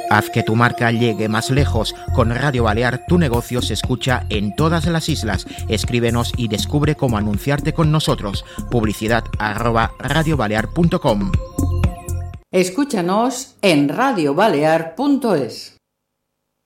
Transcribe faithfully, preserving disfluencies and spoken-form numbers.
Haz que tu marca llegue más lejos. Con Radio Balear, tu negocio se escucha en todas las islas. Escríbenos y descubre cómo anunciarte con nosotros. Publicidad arroba radiobalear punto com. Escúchanos en radio balear punto es.